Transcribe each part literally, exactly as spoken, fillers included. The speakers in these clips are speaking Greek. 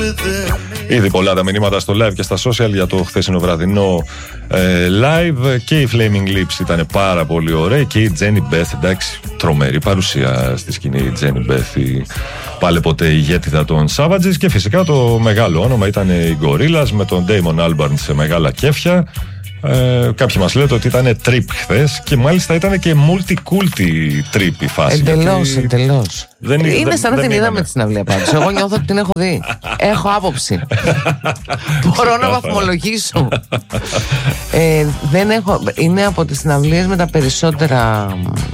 Ήδη πολλά τα μηνύματα στο live και στα social για το χθεσινό βραδινό ε, live. Και η Flaming Lips ήταν πάρα πολύ ωραία. Και η Jenny Beth, εντάξει, τρομερή παρουσία στη σκηνή. Η Jenny Beth, η πάλι ποτέ ηγέτιδα των Savages. Και φυσικά το μεγάλο όνομα ήταν οι Gorillaz με τον Damon Albarn σε μεγάλα κέφια. Ε, κάποιοι μας λέτε ότι ήταν trip χθες και μάλιστα ήταν και multi-culti trip η φάση. Εντελώς, γιατί... εντελώς. Δεν, είναι δεν, σαν να την είδαμε τη συναυλία πάντως. Εγώ νιώθω ότι την έχω δει. Έχω άποψη. Μπορώ να βαθμολογήσω. ε, δεν έχω, είναι από τις συναυλίες με τα περισσότερα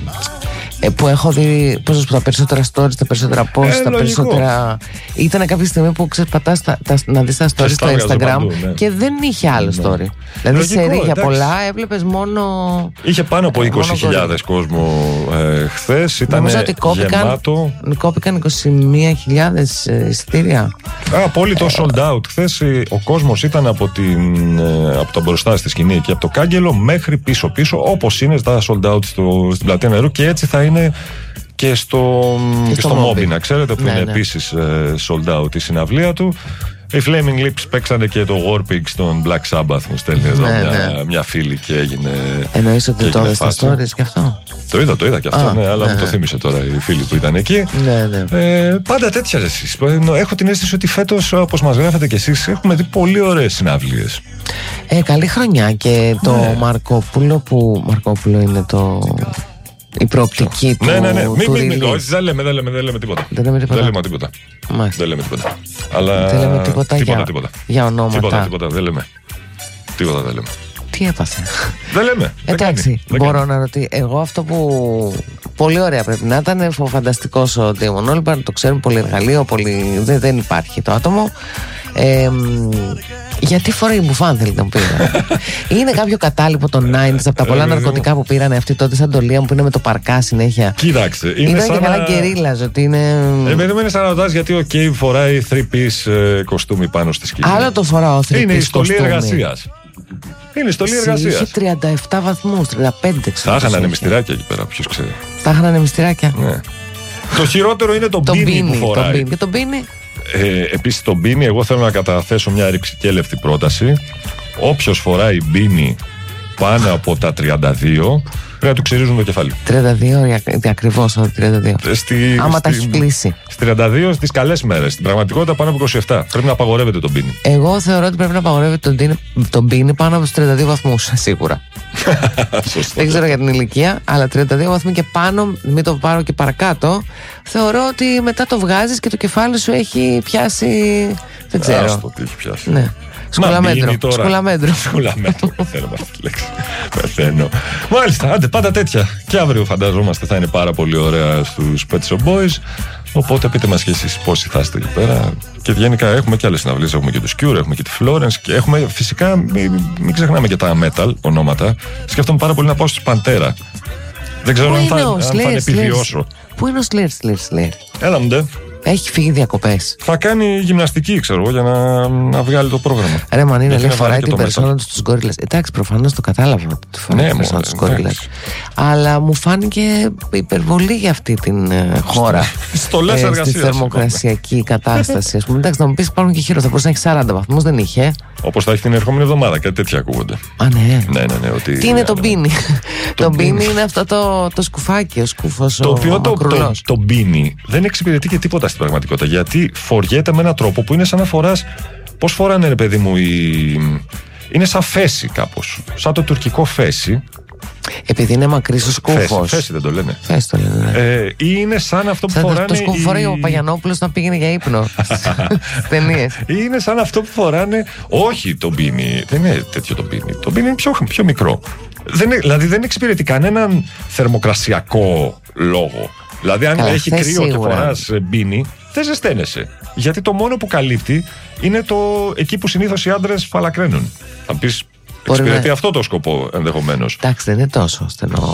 που έχω δει, πώς τα περισσότερα stories, τα περισσότερα posts, ε, τα περισσότερα. Ήταν κάποια στιγμή που ξέρεις, πατάς τα, τα, να δεις τα stories στο Instagram παντού, ναι. Και δεν είχε άλλο ναι. story. Δηλαδή λογικό, σε ρίγια πολλά, έβλεπες μόνο. Είχε πάνω από είκοσι χιλιάδες κόσμο ε, χθες. Ήταν γεμάτο. Κόπηκαν είκοσι μία χιλιάδες εισιτήρια. Α, απόλυτο sold out. Χθες ο κόσμος ήταν από, την, ε, από τα μπροστά στη σκηνή και από το κάγκελο μέχρι πίσω-πίσω, όπως είναι στα sold out στο, στην πλατεία νερού, και έτσι θα είναι και στο, και και στο Μόμπινα, ξέρετε, που ναι, είναι ναι. επίσης ε, sold out η συναυλία του. Οι Flaming Lips παίξανε και το Warpig στον Black Sabbath, μου στέλνει εδώ ναι, μια, ναι. μια φίλη και έγινε. Εννοείς ότι το είδες στα stories και αυτό? Το είδα, το είδα και αυτό, Α, ναι, αλλά ναι, μου το θύμισε τώρα η φίλη που ήταν εκεί. Ναι, ναι. Ε, πάντα τέτοια εσείς. Έχω την αίσθηση ότι φέτος, όπως μας γράφετε κι εσείς, έχουμε δει πολύ ωραίες συναυλίες. Ε, καλή χρονιά και το ναι. Μαρκόπουλο που. Μαρκόπουλο είναι το. Η προοπτική του. Ναι, ναι, ναι. Μην, μην, μην, όχι, δεν λέμε, δεν λέμε, δεν λέμε τίποτα. Δεν λέμε τίποτα. Δεν λέμε τίποτα. Δεν λέμε τίποτα. Αλλά... Δεν λέμε τίποτα, τίποτα, για... τίποτα. για ονόματα. Τίποτα, τίποτα, δεν λέμε. Τίποτα δεν λέμε. Τι έπαθε? Δεν λέμε. Εντάξει, δεν μπορώ δεν να ρωτήσω. Εγώ αυτό που. Πολύ ωραία πρέπει να ήταν. Φανταστικός ο Damon Albarn. Το ξέρουμε, πολύ εργαλείο. Πολύ... Δεν, δεν υπάρχει το άτομο. Ε, γιατί φοράει μπουφάν, θέλει να μου πει? Είναι κάποιο κατάλοιπο των ενενήντα από τα πολλά ναρκωτικά που πήρανε αυτοί τότε, σαν το Λία που είναι με το παρκά συνέχεια. Κοίταξε. Είναι ήταν σαν και καλά να... γκερίλας, ότι είναι. Επειδή είναι σαν να ρωτάς γιατί ο Cave φοράει three piece ε, κοστούμι πάνω στη σκηνή. Άλλο το φοράω three piece. Είναι η στολή εργασίας. Είναι στολή εργασίας. Είχε τριάντα επτά βαθμούς, τριάντα πέντε ξέρω. Θα είχαν ανεμιστηράκια εκεί πέρα, ποιος ξέρει. Θα είχαν ανεμιστηράκια. Ναι. Το χειρότερο είναι το μπίνι που φοράει. Και το μπίνι. Ε, επίσης το μπίνι, εγώ θέλω να καταθέσω μια ρηξικέλευτη πρόταση. Όποιος φοράει μπίνι πάνω από τα τριάντα δύο πρέπει να του ξυρίζουν το κεφάλι. τριάντα δύο, ακριβώς τριάντα δύο. Στη, Άμα στη, τα έχει κλείσει. Στις τριάντα δύο στις καλές μέρες. Στην πραγματικότητα πάνω από είκοσι επτά. Πρέπει να απαγορεύεται το μπίνι. Εγώ θεωρώ ότι πρέπει να απαγορεύεται το μπίνι πάνω από τους τριάντα δύο βαθμούς, σίγουρα. Δεν ξέρω για την ηλικία, αλλά τριάντα δύο βαθμοί και πάνω, μην το πάρω και παρακάτω. Θεωρώ ότι μετά το βγάζεις και το κεφάλι σου έχει πιάσει. Δεν ξέρω. Άστο τι έχει πιάσει. Ναι. Σκουλαμέντρο. Σκουλαμέντρο. Σκουλαμέντρο. Θέλω με αυτή τη λέξη. Πεθαίνω. Μάλιστα, άντε, πάντα τέτοια. Και αύριο φανταζόμαστε θα είναι πάρα πολύ ωραία στους Pet Shop Boys. Οπότε πείτε μας και εσείς πόσοι θα είστε εκεί πέρα. Και γενικά έχουμε και άλλες συναυλίες. Έχουμε και τους Cure, έχουμε και τη Florence. Και έχουμε φυσικά, μην, μην ξεχνάμε και τα metal ονόματα. Σκέφτομαι πάρα πολύ να πάω στους Παντέρα. Δεν ξέρω αν θα, αν θα επιβιώσω. Πού είναι ο Slayer, Slayer, Slayer? Έλα μου ντε. Έχει φύγει διακοπές. Θα κάνει γυμναστική, ξέρω εγώ, για να, να βγάλει το πρόγραμμα. Ρε man, είναι, λέει, φοράει την περσόνα του στους Gorillaz. Εντάξει, προφανώς το κατάλαβα ότι τη φοράει την περσόνα του στους Gorillaz. Αλλά μου φάνηκε υπερβολή για αυτή την ε, χώρα. Στολές εργασίας. Στη θερμοκρασιακή κατάσταση. Ας πούμε, εντάξει, να μου πεις υπάρχουν και χειρότερα. Θα μπορούσε να έχει σαράντα βαθμούς, δεν είχε. Όπως θα έχει την ερχόμενη εβδομάδα, κάτι τέτοια ακούγονται. Α, ναι. Ναι, ναι, ναι, ότι... Τι είναι το μπίνι? Το μπίνι είναι αυτό το σκουφάκι, ο σκούφος. Το οποίο το μπίνι δεν εξυπηρετεί και τίποτα στην πραγματικότητα. Γιατί φοριέται με έναν τρόπο που είναι σαν να φοράς. Πώς φοράνε, ρε παιδί μου, η... είναι σαν φέση κάπως. Σαν το τουρκικό φέση. Επειδή είναι μακρύς ο σκούφος. Φέση, φέση δεν το λένε. Φέση το λένε. Ε, ή είναι σαν αυτό που σαν φοράνε. Το σκούφο φοράει οι... ο Παγιανόπουλος να πήγαινε για ύπνο. Ταινίες. Ή είναι σαν αυτό που φοράνε. Όχι το μπίνι. Δεν είναι τέτοιο το μπίνι. Το μπίνι είναι πιο, πιο μικρό. Δεν, δηλαδή δεν εξυπηρετεί κανέναν θερμοκρασιακό λόγο. Δηλαδή, αν Καλά, έχει κρύο σίγουρα. Και φοράς μπίνι, δεν ζεσταίνεσαι. Γιατί το μόνο που καλύπτει είναι το εκεί που συνήθως οι άντρες φαλακραίνουν. Θα πεις, εξυπηρετεί να... αυτό το σκοπό ενδεχομένως. Εντάξει, δεν είναι τόσο στενό.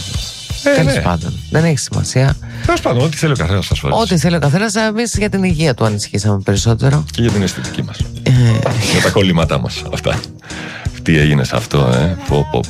Ε, Τέλος ναι. πάντων, δεν έχει σημασία. Τέλος πάντων, ό,τι θέλει ο καθένας ασφαλής. Ό,τι θέλει ο καθένας, εμείς για την υγεία του ανησυχήσαμε περισσότερο. Και για την αισθητική μας. Ε... για τα κολλήματά μας. Αυτά. Τι έγινε σε αυτό, ε. Πω, πω.